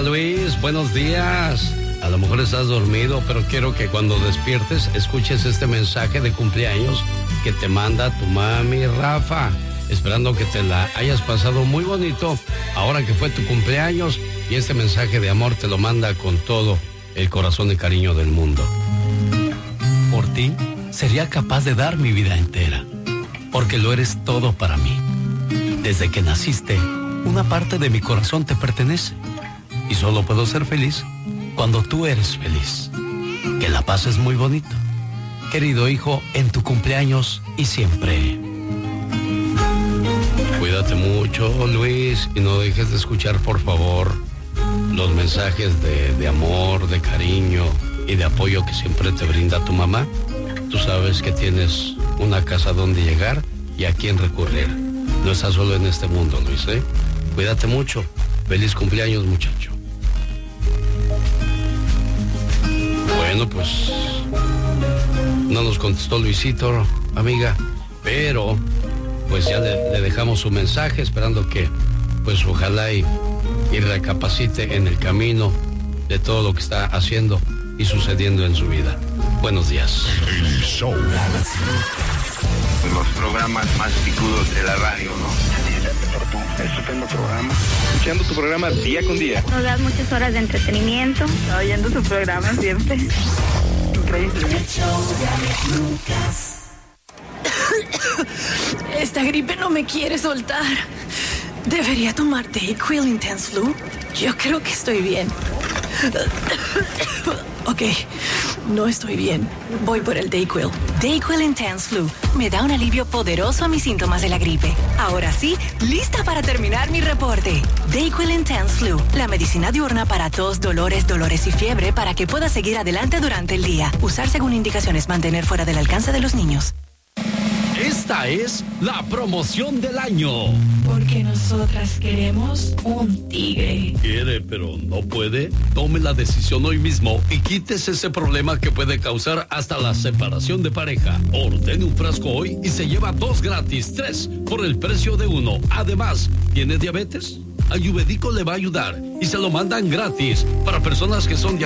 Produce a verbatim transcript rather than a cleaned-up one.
Luis, buenos días. A lo mejor estás dormido, pero quiero que cuando despiertes escuches este mensaje de cumpleaños que te manda tu mami Rafa, esperando que te la hayas pasado muy bonito ahora que fue tu cumpleaños, y este mensaje de amor te lo manda con todo el corazón y cariño del mundo. Por ti sería capaz de dar mi vida entera, porque lo eres todo para mí. Desde que naciste, una parte de mi corazón te pertenece, y solo puedo ser feliz cuando tú eres feliz. Que la pases muy bonito, querido hijo, en tu cumpleaños y siempre. Cuídate mucho, Luis, y no dejes de escuchar, por favor, los mensajes de, de amor, de cariño y de apoyo que siempre te brinda tu mamá. Tú sabes que tienes una casa donde llegar y a quién recurrir. No estás solo en este mundo, Luis, ¿eh? Cuídate mucho. Feliz cumpleaños, muchacho. Bueno, pues no nos contestó Luisito, amiga, pero pues ya le, le dejamos su mensaje, esperando que pues ojalá y, y recapacite en el camino de todo lo que está haciendo y sucediendo en su vida. Buenos días. El show. Los programas más picudos de la radio, ¿no? Estupendo programa. Escuchando tu programa día con día. Nos das muchas horas de entretenimiento. Oyendo tu programa siempre. Increíble. Esta gripe no me quiere soltar. ¿Debería tomar Dayquil Intense Flu? Yo creo que estoy bien. Ok, no estoy bien. Voy por el Dayquil. Dayquil Intense Flu me da un alivio poderoso a mis síntomas de la gripe. Ahora sí, lista para terminar mi reporte. Dayquil Intense Flu, la medicina diurna para tos, dolores, dolores y fiebre para que pueda seguir adelante durante el día. Usar según indicaciones, mantener fuera del alcance de los niños. Esta es la promoción del año. Porque nosotras queremos un tigre. Quiere, pero no puede. Tome la decisión hoy mismo y quítese ese problema que puede causar hasta la separación de pareja. Ordene un frasco hoy y se lleva dos gratis, tres por el precio de uno. Además, ¿tiene diabetes? Ayurvédico le va a ayudar y se lo mandan gratis para personas que son diabéticas.